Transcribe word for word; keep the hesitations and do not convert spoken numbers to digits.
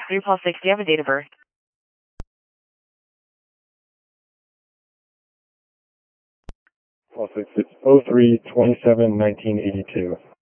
three plus six, do you have a date of birth? Plus six, it's oh three twenty-seven nineteen eighty-two.